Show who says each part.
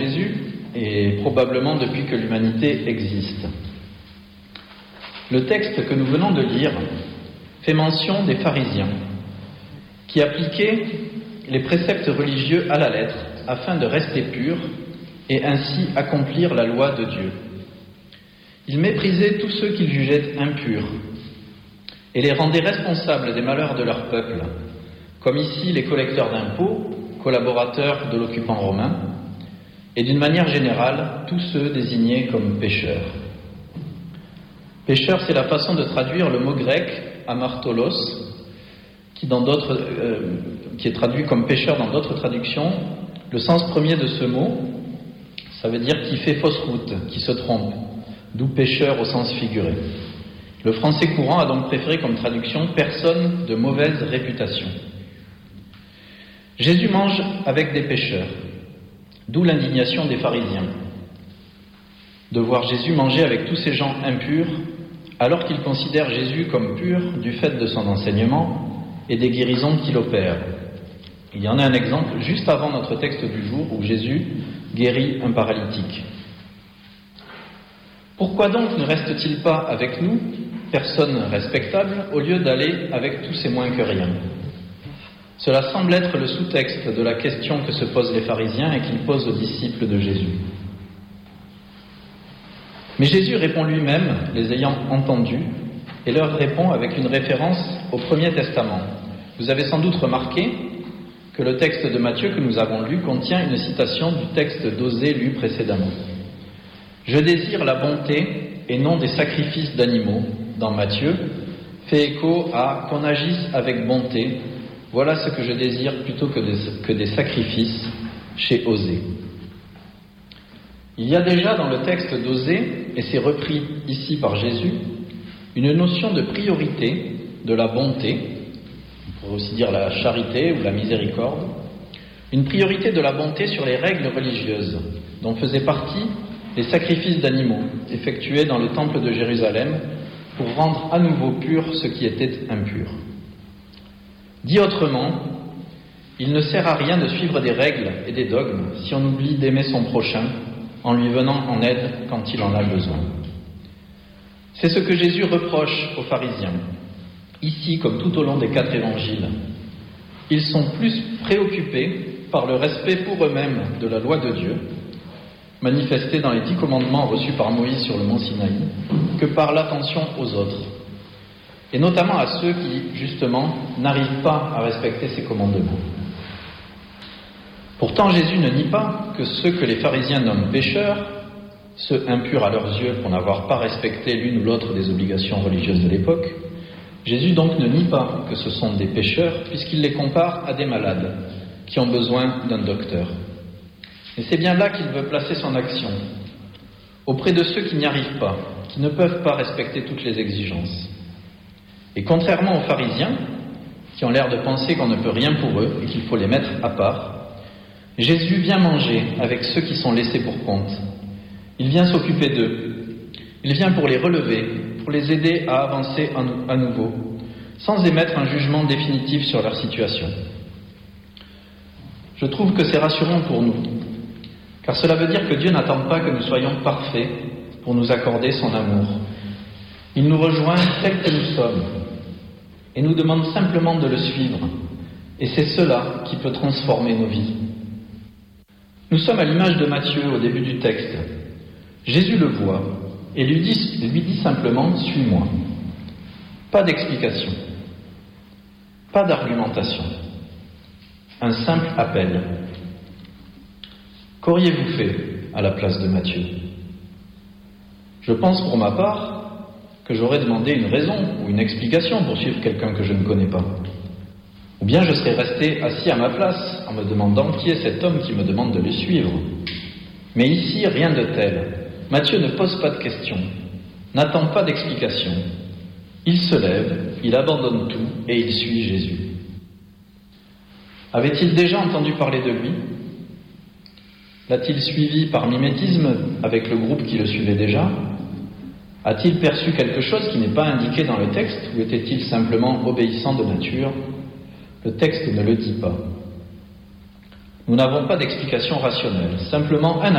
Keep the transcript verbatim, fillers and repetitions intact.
Speaker 1: Jésus, et probablement depuis que l'humanité existe. Le texte que nous venons de lire fait mention des pharisiens qui appliquaient les préceptes religieux à la lettre afin de rester purs et ainsi accomplir la loi de Dieu. Ils méprisaient tous ceux qu'ils jugeaient impurs et les rendaient responsables des malheurs de leur peuple, comme ici les collecteurs d'impôts, collaborateurs de l'occupant romain, et d'une manière générale, tous ceux désignés comme pécheurs. Pécheur, c'est la façon de traduire le mot grec amartolos, qui, dans d'autres, euh, qui est traduit comme pécheur dans d'autres traductions. Le sens premier de ce mot, ça veut dire qui fait fausse route, qui se trompe, d'où pécheur au sens figuré. Le français courant a donc préféré comme traduction personne de mauvaise réputation. Jésus mange avec des pécheurs, d'où l'indignation des pharisiens de voir Jésus manger avec tous ces gens impurs, alors qu'ils considèrent Jésus comme pur du fait de son enseignement et des guérisons qu'il opère. Il y en a un exemple juste avant notre texte du jour où Jésus guérit un paralytique. Pourquoi donc ne reste-t-il pas avec nous, personnes respectables, au lieu d'aller avec tous ces moins que rien ? Cela semble être le sous-texte de la question que se posent les pharisiens et qu'ils posent aux disciples de Jésus. Mais Jésus répond lui-même, les ayant entendus, et leur répond avec une référence au Premier Testament. Vous avez sans doute remarqué que le texte de Matthieu que nous avons lu contient une citation du texte d'Osée lu précédemment. « Je désire la bonté et non des sacrifices d'animaux » dans Matthieu, fait écho à « qu'on agisse avec bonté ». Voilà ce que je désire plutôt que des, que des sacrifices chez Osée. Il y a déjà dans le texte d'Osée, et c'est repris ici par Jésus, une notion de priorité de la bonté, on pourrait aussi dire la charité ou la miséricorde, une priorité de la bonté sur les règles religieuses, dont faisaient partie les sacrifices d'animaux effectués dans le temple de Jérusalem pour rendre à nouveau pur ce qui était impur. Dit autrement, il ne sert à rien de suivre des règles et des dogmes si on oublie d'aimer son prochain en lui venant en aide quand il en a besoin. C'est ce que Jésus reproche aux pharisiens, ici comme tout au long des quatre évangiles. Ils sont plus préoccupés par le respect pour eux-mêmes de la loi de Dieu, manifestée dans les dix commandements reçus par Moïse sur le mont Sinaï, que par l'attention aux autres. Et notamment à ceux qui, justement, n'arrivent pas à respecter ces commandements. Pourtant, Jésus ne nie pas que ceux que les pharisiens nomment pécheurs, ceux impurs à leurs yeux pour n'avoir pas respecté l'une ou l'autre des obligations religieuses de l'époque, Jésus donc ne nie pas que ce sont des pécheurs, puisqu'il les compare à des malades qui ont besoin d'un docteur. Et c'est bien là qu'il veut placer son action, auprès de ceux qui n'y arrivent pas, qui ne peuvent pas respecter toutes les exigences. Et contrairement aux pharisiens, qui ont l'air de penser qu'on ne peut rien pour eux et qu'il faut les mettre à part, Jésus vient manger avec ceux qui sont laissés pour compte. Il vient s'occuper d'eux. Il vient pour les relever, pour les aider à avancer à nouveau, sans émettre un jugement définitif sur leur situation. Je trouve que c'est rassurant pour nous, car cela veut dire que Dieu n'attend pas que nous soyons parfaits pour nous accorder son amour. Il nous rejoint tels que nous sommes et nous demande simplement de le suivre. Et c'est cela qui peut transformer nos vies. Nous sommes à l'image de Matthieu au début du texte. Jésus le voit et lui dit, lui dit simplement « Suis-moi ». Pas d'explication, pas d'argumentation, un simple appel. Qu'auriez-vous fait à la place de Matthieu ? Je pense pour ma part que j'aurais demandé une raison ou une explication pour suivre quelqu'un que je ne connais pas. Ou bien je serais resté assis à ma place en me demandant qui est cet homme qui me demande de le suivre. Mais ici, rien de tel. Matthieu ne pose pas de questions, n'attend pas d'explication. Il se lève, il abandonne tout et il suit Jésus. Avait-il déjà entendu parler de lui ? L'a-t-il suivi par mimétisme avec le groupe qui le suivait déjà ? A-t-il perçu quelque chose qui n'est pas indiqué dans le texte ou était-il simplement obéissant de nature ? Le texte ne le dit pas. Nous n'avons pas d'explication rationnelle, simplement un